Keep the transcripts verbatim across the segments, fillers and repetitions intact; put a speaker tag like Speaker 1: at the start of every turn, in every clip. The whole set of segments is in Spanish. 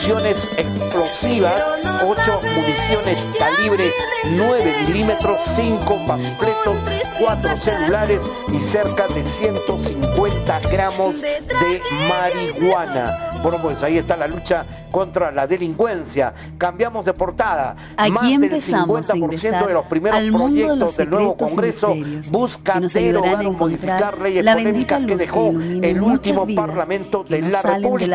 Speaker 1: municiones explosivas, ocho municiones calibre nueve milímetros, cinco panfletos, cuatro celulares y cerca de ciento cincuenta gramos de marihuana. Bueno, pues ahí está la lucha contra la delincuencia. Cambiamos de portada.
Speaker 2: Aquí
Speaker 1: Más del cincuenta por ciento de los primeros proyectos del nuevo Congreso busca derogar o modificar leyes polémicas que dejó el último Parlamento de la República.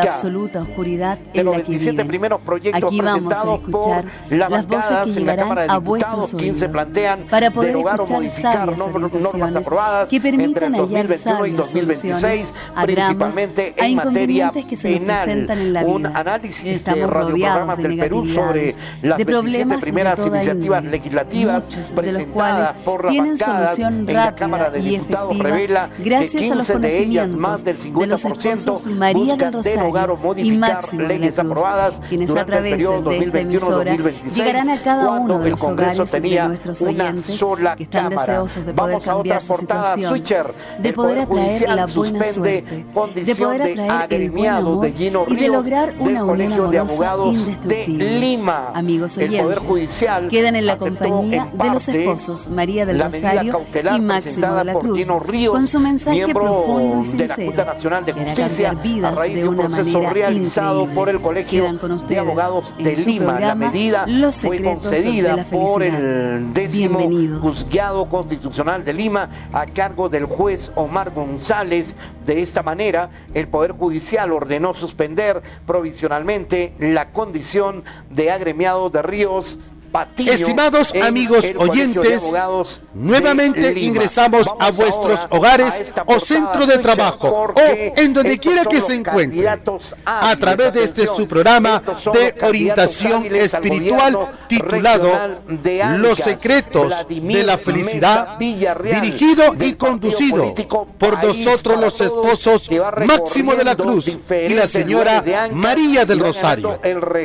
Speaker 1: De los veintisiete primeros proyectos presentados por las bancadas en la Cámara de Diputados, quince plantean derogar o modificar normas aprobadas entre el dos mil veintiuno y dos mil veintiséis, principalmente en materia penal. Un análisis de radioprogramas del Perú sobre las veintisiete primeras iniciativas legislativas presentadas por las bancadas en la Cámara de Diputados revela que quince de ellas, más del cincuenta por ciento, buscan derogar o modificar leyes aprobadas durante el periodo dos mil veintiuno a dos mil veintiséis, cuando el Congreso tenía una sola Cámara. Vamos a otra portada. Switcher. El Poder Judicial suspende condición de agremiado de Gino
Speaker 2: y de
Speaker 1: Ríos
Speaker 2: lograr una
Speaker 1: del Colegio
Speaker 2: unión
Speaker 1: de
Speaker 2: amorosa
Speaker 1: Abogados de Lima.
Speaker 2: Amigos oyentes,
Speaker 1: el Poder Judicial
Speaker 2: quedan en la
Speaker 1: aceptó
Speaker 2: compañía
Speaker 1: en
Speaker 2: de los
Speaker 1: parte
Speaker 2: esposos María del
Speaker 1: la
Speaker 2: Rosario
Speaker 1: medida cautelar
Speaker 2: y Máximo
Speaker 1: presentada
Speaker 2: de la
Speaker 1: por
Speaker 2: Cruz,
Speaker 1: Gino Ríos,
Speaker 2: con su mensaje
Speaker 1: miembro
Speaker 2: profundo y
Speaker 1: de la
Speaker 2: sincero,
Speaker 1: Junta Nacional de
Speaker 2: que hará
Speaker 1: Justicia,
Speaker 2: cambiar vidas
Speaker 1: a raíz
Speaker 2: de
Speaker 1: de un
Speaker 2: una
Speaker 1: proceso
Speaker 2: manera
Speaker 1: realizado
Speaker 2: increíble.
Speaker 1: por el Colegio
Speaker 2: Quedan con
Speaker 1: de
Speaker 2: ustedes
Speaker 1: Abogados de
Speaker 2: en su
Speaker 1: Lima. La
Speaker 2: programa
Speaker 1: medida
Speaker 2: Los
Speaker 1: fue
Speaker 2: secretos
Speaker 1: concedida
Speaker 2: de la
Speaker 1: por
Speaker 2: felicidad.
Speaker 1: el décimo
Speaker 2: Bienvenidos.
Speaker 1: Juzgado Constitucional de Lima a cargo del juez Omar González. De esta manera, el Poder Judicial ordenó suspender provisionalmente la condición de agremiado de Ríos Patiño.
Speaker 3: Estimados amigos oyentes, nuevamente ingresamos a vuestros hogares o centro de trabajo o en donde quiera que se encuentren a través de este su programa de orientación espiritual titulado Los secretos de la felicidad, dirigido y conducido por nosotros los esposos Máximo de la Cruz y la señora María del Rosario.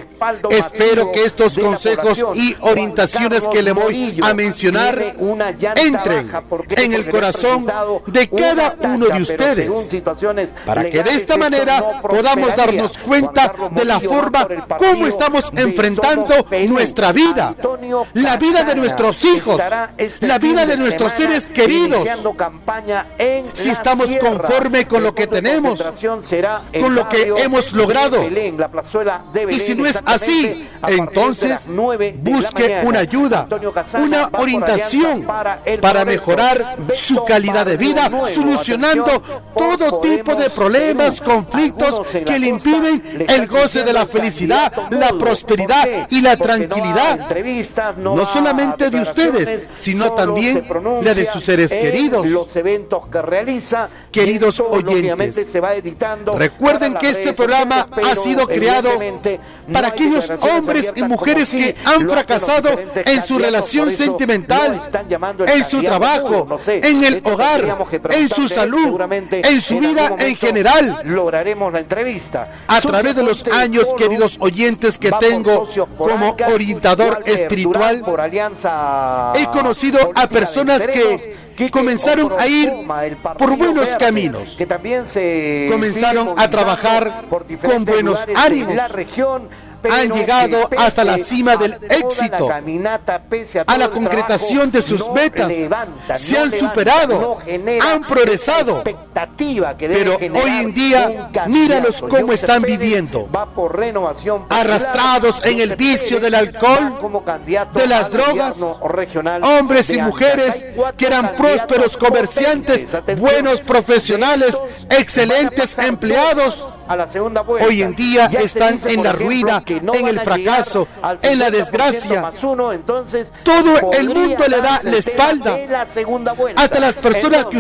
Speaker 3: Espero que estos consejos y orientaciones que le voy a mencionar entren en el corazón de cada uno de ustedes, para que de esta manera podamos darnos cuenta de la forma como estamos enfrentando nuestra vida, la vida de nuestros hijos, la vida de nuestros seres queridos. Si estamos conforme con lo que tenemos, con lo que hemos logrado, y si no es así, entonces busque una ayuda, una orientación para mejorar su calidad de vida, solucionando todo tipo de problemas, conflictos que le impiden el goce de la felicidad, la prosperidad y la tranquilidad, no solamente de ustedes, sino también la de sus seres queridos. Queridos oyentes, recuerden que este programa ha sido creado para aquellos hombres y mujeres que han fracasado en su relación sentimental, en su trabajo, en el hogar, en su salud, en su vida en general.
Speaker 1: Lograremos la entrevista.
Speaker 3: A través de los años, queridos oyentes, que tengo como orientador espiritual, he conocido a personas que comenzaron a ir por buenos caminos, comenzaron a trabajar con buenos ánimos, han llegado hasta la cima del éxito, a la concretación de sus metas, se han superado, han progresado, pero hoy en día míralos cómo están viviendo, arrastrados en el vicio del alcohol, de las drogas, hombres y mujeres que eran prósperos comerciantes, buenos profesionales, excelentes empleados, hoy en día están en la ruina, en el fracaso, en la desgracia. Todo el mundo le da la espalda, hasta las personas que